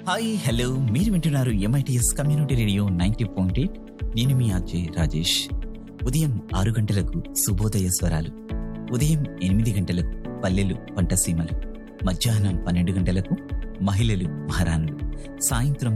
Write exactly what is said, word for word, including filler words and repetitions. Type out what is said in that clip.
Hi hello మీరు వింటున్నారు MITS community radio ninety point eight. నేను మీ ఆర్జే రాజేష్. ఉదయం ఆరు గంటలకు శుభోదయ స్వరాలు, ఉదయం ఎనిమిది గంటలకు పల్లెలు పంటసీమలు, మధ్యాహ్నం పన్నెండు గంటలకు మహిళలు మహారాణులు, సాయంత్రం